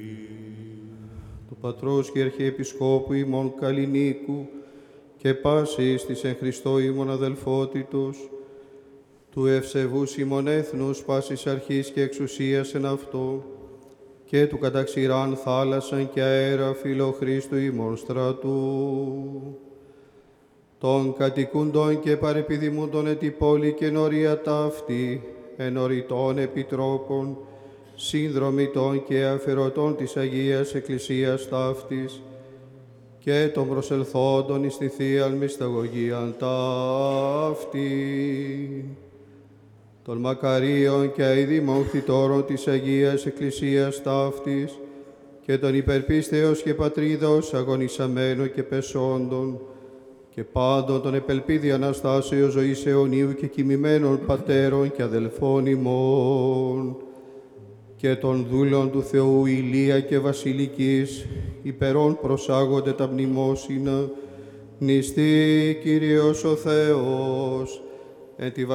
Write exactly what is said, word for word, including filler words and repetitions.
Του Πατρός και Αρχιεπισκόπου ημών Καλλινίκου και πάσης της εν Χριστώ ημών αδελφότητος, του ευσεβούς ημών έθνους πάσης αρχής και εξουσίας εν αυτό, και του καταξηράν θάλασσαν και αέρα φιλοχρίστου ημών στρατού, των κατοικούντων και παρεπιδημούντων εν τη πόλη και νορία ταύτη, ενωριτών επιτρόπων, συνδρομητών και αφαιρωτών της Αγίας Εκκλησίας ταύτης, και των προσελθόντων εις τη Θείαν Μυσταγωγίαν ταύτη, των μακαρίων και αηδήμων κτητόρων της Αγίας Εκκλησίας ταύτης, και των υπερπίστεως και πατρίδος αγωνισαμένων και πεσόντων, και πάντων των επελπίδη Αναστάσεως ζωής αιωνίου και κοιμημένων πατέρων και αδελφών ημών, και των δούλων του Θεού Ηλία και Βασιλικής, υπερών προσάγονται τα μνημόσυνα, νηστεί Κύριος ο Θεός, εν τη